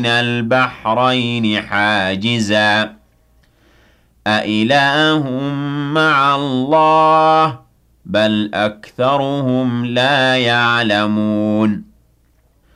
البحرين حاجزا أإله مع الله بل أكثرهم لا يعلمون